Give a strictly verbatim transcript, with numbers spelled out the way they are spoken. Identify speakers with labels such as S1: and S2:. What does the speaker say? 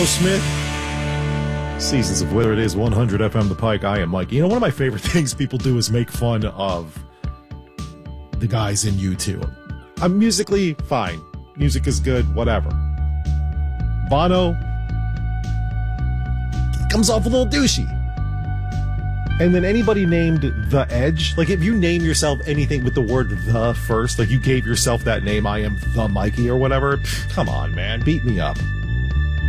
S1: Smith, Seasons of Whether It Is one hundred F M The Pike. I am Mike. You know, one of my favorite things people do is make fun of the guys in U two. I'm musically fine. Music is good, whatever. Bono comes off a little douchey. And then anybody named The Edge, like if you name yourself anything with the word the first, like you gave yourself that name, I am the Mikey or whatever, come on, man, beat me up.